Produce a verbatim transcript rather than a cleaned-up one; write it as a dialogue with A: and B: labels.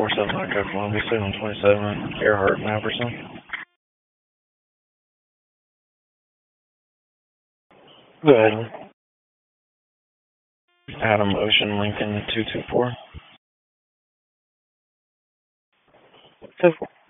A: four seven Echo Columbia, seven twenty-seven, Earhart, Maverson. Go ahead. Adam Ocean Lincoln two two four.